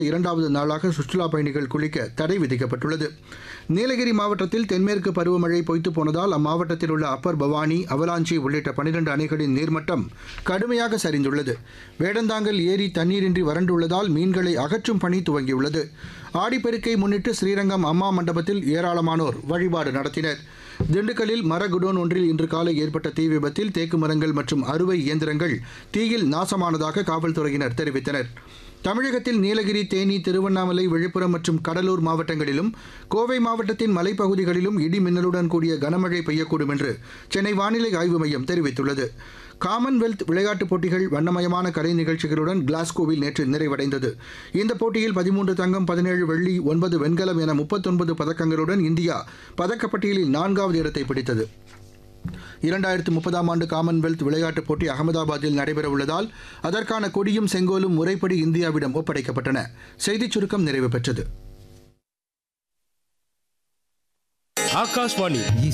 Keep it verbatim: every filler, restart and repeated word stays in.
இரண்டாவது நாளாக சுற்றுலா பயணிகள் குளிக்க தடை விதிக்கப்பட்டுள்ளது. நீலகிரி மாவட்டத்தில் தென்மேற்கு பருவமழை பொய்த்து போனதால் அம்மாவட்டத்தில் உள்ள அப்பர் பவானி, அவலாஞ்சி உள்ளிட்ட பனிரண்டு அணைகளின் நீர்மட்டம் கடுமையாக சரிந்துள்ளது. வேடந்தாங்கல் ஏரி தண்ணீரின்றி வறண்டுள்ளதால் மீன்களை அகற்றும் பணி துவங்கியுள்ளது. ஆடிப்பெருக்கை முன்னிட்டு ஸ்ரீரங்கம் அம்மா மண்டபத்தில் ஏராளமானோர் வழிபாடு நடத்தினர். திண்டுக்கல்லில் மர குடோன் ஒன்றில் இன்று காலை ஏற்பட்ட தீ விபத்தில் தேக்கு மரங்கள் மற்றும் அறுவை இயந்திரங்கள் தீயில் நாசமானதாக காவல்துறையினர் தெரிவித்தனர். தமிழகத்தில் நீலகிரி, தேனி, திருவண்ணாமலை, விழுப்புரம் மற்றும் கடலூர் மாவட்டங்களிலும் கோவை மாவட்டத்தின் மலைப்பகுதிகளிலும் இடி மின்னலுடன் கூடிய கனமழை பெய்யக்கூடும் என்று சென்னை வானிலை ஆய்வு மையம் தெரிவித்துள்ளது. காமன்வெல்த் விளையாட்டுப் போட்டிகள் வண்ணமயமான கலை நிகழ்ச்சிகளுடன் கிளாஸ்கோவில் நேற்று நிறைவடைந்தது. இந்த போட்டியில் பதிமூன்று தங்கம், பதினேழு வெள்ளி, ஒன்பது வெண்கலம் என முப்பத்தொன்பது பதக்கங்களுடன் இந்தியா பதக்கப்பட்டியலில் நான்காவது இடத்தை பிடித்தது. இரண்டாயிரத்து முப்பதாம் ஆண்டு காமன்வெல்த் விளையாட்டுப் போட்டி அகமதாபாத்தில் நடைபெறவுள்ளதால் அதற்கான கொடியும் செங்கோலும் முறைப்படி இந்தியாவிடம் ஒப்படைக்கப்பட்டன. செய்திச் சுருக்கம் நிறைவு பெற்றது. ஆகாஷ்வாணி